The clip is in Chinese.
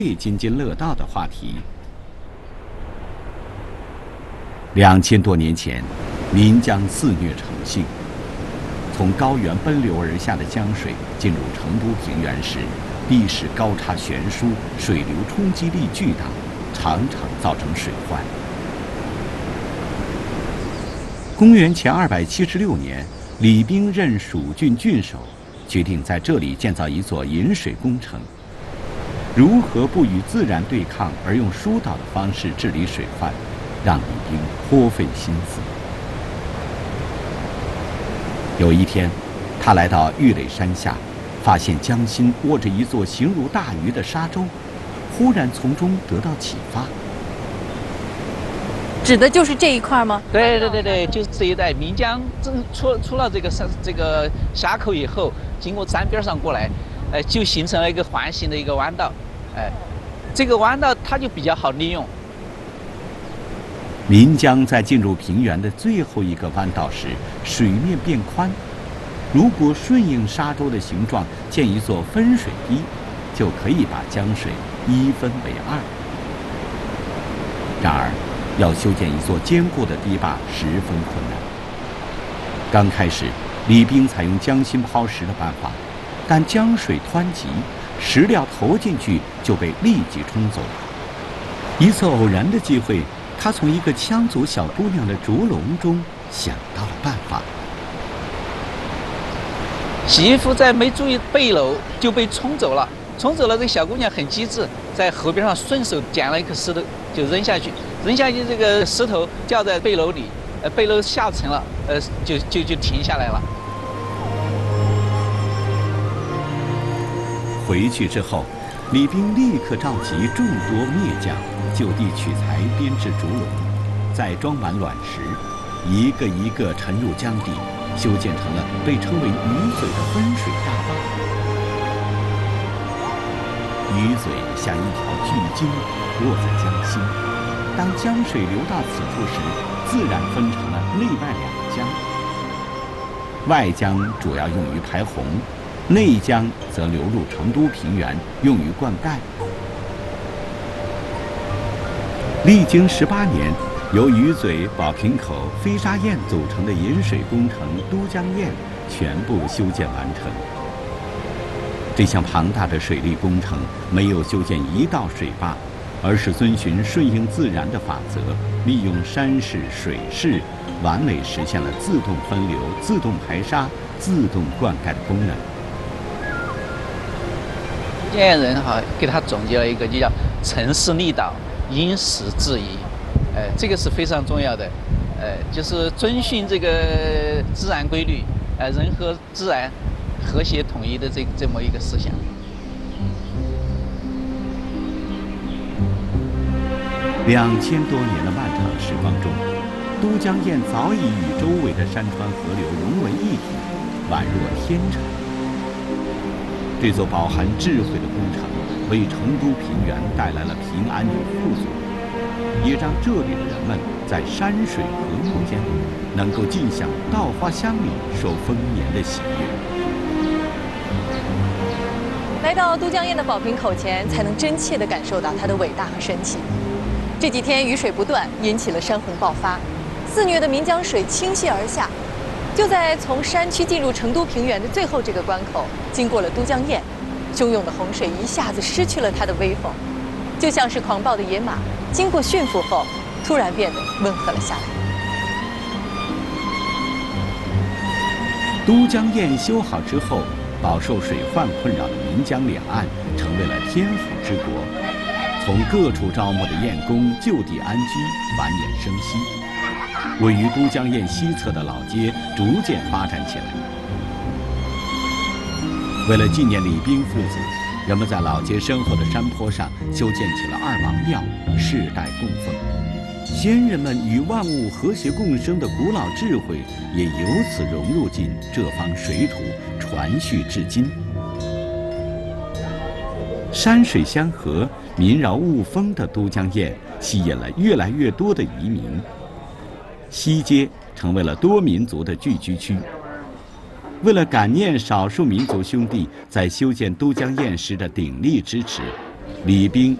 最津津乐道的话题。2000多年前，岷江肆虐成性，从高原奔流而下的江水进入成都平原时，地势高差悬殊，水流冲击力巨大，常常造成水患。公元前276年，李冰任蜀郡郡守，决定在这里建造一座引水工程。如何不与自然对抗，而用疏导的方式治理水患，让李冰颇费心思。有一天，他来到玉垒山下，发现江心握着一座形如大鱼的沙洲，忽然从中得到启发。 指的就是这一块吗？ 对，就是这一带。岷江出了这个峡口以后，经过山边上过来，就形成了一个环形的一个弯道，这个弯道它就比较好利用。 岷江在进入平原的最后一个弯道时，水面变宽，如果顺应沙洲的形状建一座分水堤，就可以把江水一分为二。然而，要修建一座坚固的堤坝十分困难。刚开始，李冰采用江心抛石的办法，但江水湍急，石料投进去就被立即冲走。一次偶然的机会，他从一个羌族小姑娘的竹笼中想到了办法。 媳妇在没注意背篓就被冲走了，这个小姑娘很机智，在河边上顺手捡了一颗石头就扔下去，这个石头掉在背篓里，背篓下沉了，就停下来了。 回去之后，李冰立刻召集众多篾匠就地取材编制竹笼，再装满卵石，一个一个沉入江底，修建成了被称为鱼嘴的分水大坝。鱼嘴像一条巨鲸，落在江心。当江水流到此处时，自然分成了内外两江。外江主要用于排洪，内江则流入成都平原，用于灌溉。历经18年，由鱼嘴、宝瓶口、飞沙堰组成的引水工程都江堰全部修建完成。这项庞大的水利工程没有修建一道水坝，而是遵循顺应自然的法则，利用山势、水势，完美实现了自动分流、自动排沙、自动灌溉的功能。 建人给他总结了一个就叫城市利导，因时制宜，这个是非常重要的，就是遵循这个自然规律，人和自然和谐统一的这么一个思想。 2000多年的漫长时光中，都江堰早已与周围的山川河流融为一体，宛若天成。这座饱含智慧的工程，为成都平原带来了平安与富足，也让这里的人们在山水和睦间，能够尽享稻花香里受丰年的喜悦。 来到都江堰的宝瓶口前，才能真切地感受到它的伟大和神奇。这几天雨水不断，引起了山洪爆发，肆虐的岷江水倾泻而下。就在从山区进入成都平原的最后这个关口，经过了都江堰，汹涌的洪水一下子失去了它的威风，就像是狂暴的野马，经过驯服后，突然变得温和了下来。 都江堰修好之后，饱受水患困扰的岷江两岸成为了天府之国，从各处招募的堰工就地安居，繁衍生息。位于都江堰西侧的老街逐渐发展起来。为了纪念李冰父子，人们在老街身后的山坡上修建起了二王庙，世代供奉。先人们与万物和谐共生的古老智慧也由此融入进这方水土，传续至今。山水相合、民饶物丰的都江堰吸引了越来越多的移民。西街成为了多民族的聚居区。为了感念少数民族兄弟在修建都江堰时的鼎力支持， 李冰